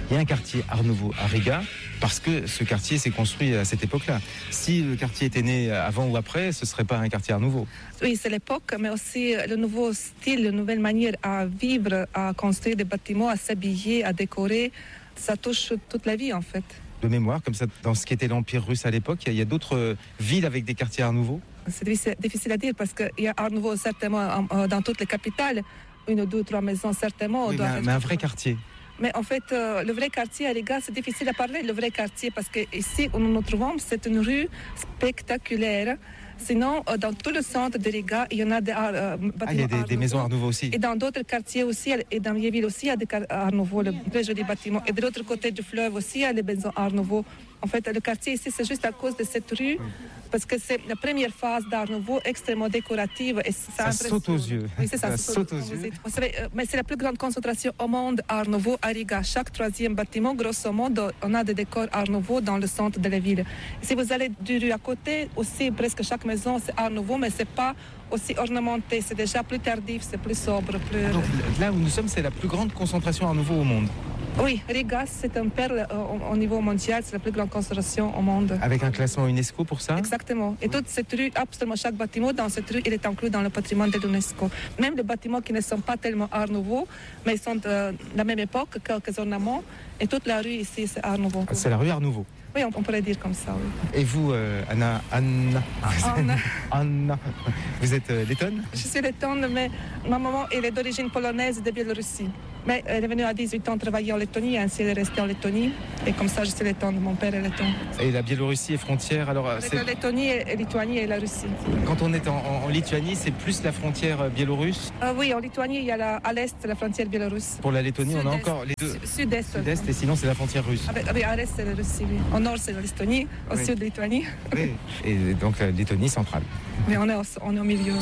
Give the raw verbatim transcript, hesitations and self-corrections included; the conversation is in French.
Il y a un quartier Art Nouveau à Riga parce que ce quartier s'est construit à cette époque-là. Si le quartier était né avant ou après, ce ne serait pas un quartier Art Nouveau. Oui, c'est l'époque, mais aussi le nouveau style, la nouvelle manière à vivre, à construire des bâtiments, à s'habiller, à décorer. Ça touche toute la vie en fait. De mémoire, comme ça, dans ce qui était l'Empire russe à l'époque, il y a, a d'autres villes avec des quartiers Art Nouveau? C'est difficile à dire parce qu'il y a Art Nouveau certainement dans toutes les capitales, une ou deux, trois maisons certainement. Oui, mais, un, mais un vrai quartier. Mais en fait, euh, le vrai quartier à Riga, c'est difficile à parler, le vrai quartier, parce qu'ici où nous nous trouvons, c'est une rue spectaculaire. Sinon, euh, dans tout le centre de Riga, il y en a des euh, bâtiments ah, il y a des, Art des maisons Art Nouveau aussi. Et dans d'autres quartiers aussi, et dans les villes aussi, il y a des Art Nouveau, de très jolis bâtiments. Et de l'autre côté du fleuve aussi, il y a des maisons Art Nouveau. En fait, le quartier ici, c'est juste à cause de cette rue, parce que c'est la première phase d'Art Nouveau, extrêmement décorative. Et ça ça saute aux yeux. Oui, c'est ça, ça ça saute aux yeux. Vous savez, euh, mais c'est la plus grande concentration au monde Art Nouveau à Riga. Chaque troisième bâtiment, grosso modo, on a des décors Art Nouveau dans le centre de la ville. Et si vous allez du rue à côté, aussi presque chaque maison, c'est Art Nouveau, mais c'est pas aussi ornementé. C'est déjà plus tardif, c'est plus sobre. Plus... Ah, donc là où nous sommes, c'est la plus grande concentration Art Nouveau au monde. Oui, Riga, c'est un perle euh, au, au niveau mondial, c'est la plus grande concentration au monde. Avec un classement UNESCO pour ça? Exactement. Et toute cette rue, absolument chaque bâtiment dans cette rue, il est inclus dans le patrimoine de l'UNESCO. Même les bâtiments qui ne sont pas tellement Art Nouveau, mais ils sont de la même époque, quelques ornements. Et toute la rue ici, c'est Art Nouveau. Ah, c'est la rue Art Nouveau? Oui, on, on pourrait dire comme ça, oui. Et vous, euh, Anna, Anna, Anna. Anna, vous êtes euh, lettonne? Je suis lettonne, mais ma maman elle est d'origine polonaise de Biélorussie. Mais elle est venue à dix-huit ans travailler en Lettonie, ainsi elle est restée en Lettonie. Et comme ça, je suis lettonne, mon père est letton. Et la Biélorussie est frontière, alors... Avec c'est... la Lettonie, et, et Lituanie et la Russie. Quand on est en, en, en Lituanie, c'est plus la frontière euh, biélorusse? euh, Oui, en Lituanie, il y a la, à l'est la frontière biélorusse. Pour la Lettonie, Sud-est. on a encore les deux. Sud-est. Sud-est, et sinon c'est la frontière russe. Avec, avec, à l'est, c'est la Russie, oui. Au nord, c'est la Lettonie, au oui. sud, la Lituanie. Oui. Et donc la Lettonie centrale. Mais on est au, on est au milieu.